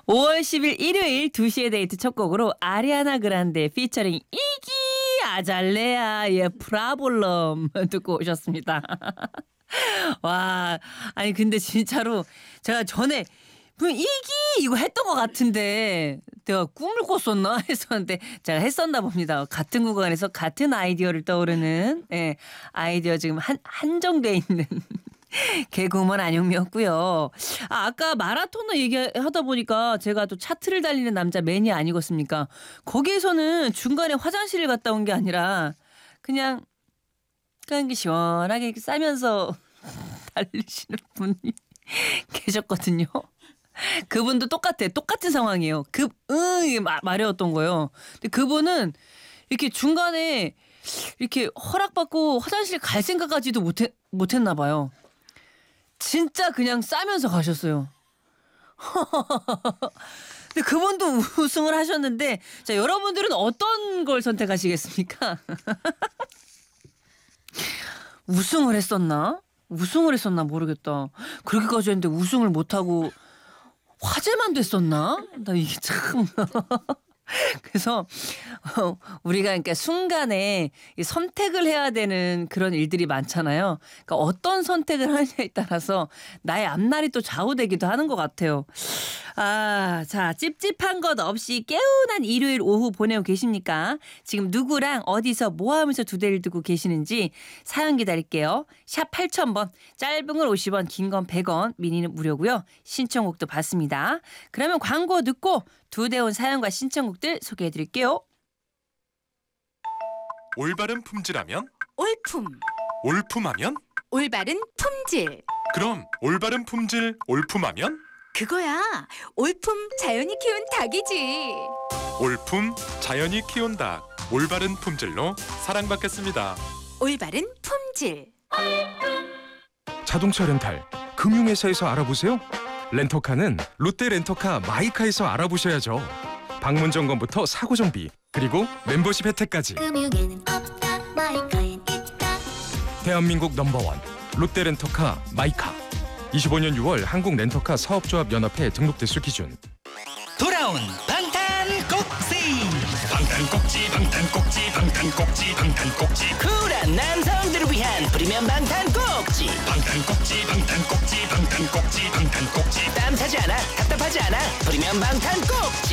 5월 10일 일요일 2시의 데이트 첫 곡으로 아리아나 그란데 피처링 이기 아잘레아의 프라볼럼 듣고 오셨습니다. 와, 아니 근데 진짜로 제가 전에 이기 이거 했던 것 같은데 내가 꿈을 꿨었나 했었는데 제가 했었나 봅니다. 같은 구간에서 같은 아이디어를 떠오르는 아이디어 지금 한정돼 있는 개그우먼 안영미였고요. 아까 마라토너 얘기하다 보니까 제가 또 차트를 달리는 남자 매니 아니겠습니까? 거기에서는 중간에 화장실을 갔다 온 게 아니라 그냥 시원하게 이렇게 싸면서 달리시는 분이 계셨거든요. 그분도 똑같은 상황이에요. 마려웠던 거예요. 근데 그분은 이렇게 중간에 이렇게 허락받고 화장실 갈 생각까지도 못했나 봐요. 진짜 그냥 싸면서 가셨어요. 근데 그분도 우승을 하셨는데 자, 여러분들은 어떤 걸 선택하시겠습니까? 우승을 했었나 모르겠다. 그렇게까지 했는데 우승을 못하고 화제만 됐었나? 나 이게 참... 그래서 우리가 그러니까 순간에 선택을 해야 되는 그런 일들이 많잖아요. 그러니까 어떤 선택을 하느냐에 따라서 나의 앞날이 또 좌우되기도 하는 것 같아요. 자, 찝찝한 것 없이 개운한 일요일 오후 보내고 계십니까? 지금 누구랑 어디서 뭐 하면서 두 대를 두고 계시는지 사연 기다릴게요. 샵 8000번, 짧은 건 50원, 긴 건 100원, 미니는 무료고요. 신청곡도 받습니다. 그러면 광고 듣고 두 대 온 사연과 신청곡들 소개해드릴게요. 올바른 품질하면? 올품. 올품하면? 올바른 품질. 그럼 올바른 품질 올품하면? 그거야. 올품 자연이 키운 닭이지. 올품 자연이 키운 닭. 올바른 품질로 사랑받겠습니다. 올바른 품질. 자동차 렌탈 금융회사에서 알아보세요. 렌터카는 롯데 렌터카 마이카에서 알아보셔야죠. 방문 점검부터 사고 정비 그리고 멤버십 혜택까지. 금융에는 없다 마이카엔 있다. 대한민국 넘버원 롯데 렌터카 마이카. 25년 6월 한국 렌터카 사업조합 연합회 등록 대수 기준. 돌아온 방탄꼭지 쿨한 남성들을 위한 프리미엄 방탄꼭지 땀 차지 않아 답답하지 않아 프리미엄 방탄꼭지